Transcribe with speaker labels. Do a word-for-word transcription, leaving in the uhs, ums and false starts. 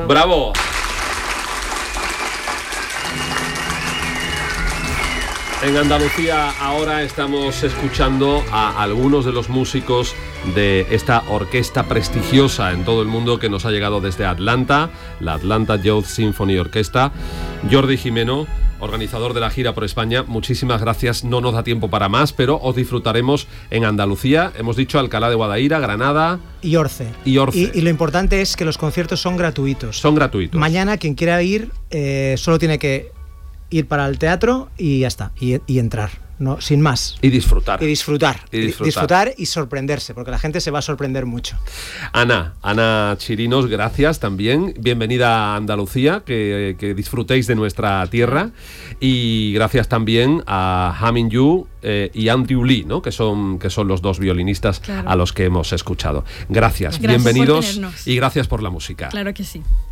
Speaker 1: ¡Bravo! En Andalucía ahora estamos escuchando a algunos de los músicos de esta orquesta prestigiosa en todo el mundo que nos ha llegado desde Atlanta, la Atlanta Youth Symphony Orchestra. Jordi Jimeno, organizador de la gira por España, muchísimas gracias. No nos da tiempo para más, pero os disfrutaremos en Andalucía. Hemos dicho Alcalá de Guadaira, Granada
Speaker 2: y Orce.
Speaker 1: Y, Orce.
Speaker 2: y, y lo importante es que los conciertos son gratuitos.
Speaker 1: Son gratuitos.
Speaker 2: Mañana quien quiera ir eh, solo tiene que ir para el teatro y ya está, y, y entrar, no, sin más.
Speaker 1: Y disfrutar.
Speaker 2: Y disfrutar.
Speaker 1: Y disfrutar.
Speaker 2: Disfrutar y sorprenderse, porque la gente se va a sorprender mucho.
Speaker 1: Ana, Ana Chirinos, gracias también. Bienvenida a Andalucía, que, que disfrutéis de nuestra tierra. Y gracias también a Hamin Yu eh, y Andrew Lee, ¿no? que, son, que son los dos violinistas claro. a los que hemos escuchado. Gracias, gracias bienvenidos y gracias por la música.
Speaker 3: Claro que sí.